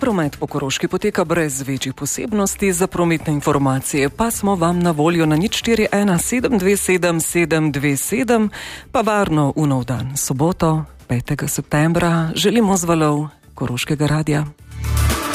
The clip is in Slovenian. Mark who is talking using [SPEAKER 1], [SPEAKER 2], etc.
[SPEAKER 1] Promet po Koroški poteka brez večjih posebnosti. Za prometne informacije pa smo vam na voljo na 041 727 727, pa varno v nov dan, soboto, 5. septembra. Želimo z valov Koroškega radia.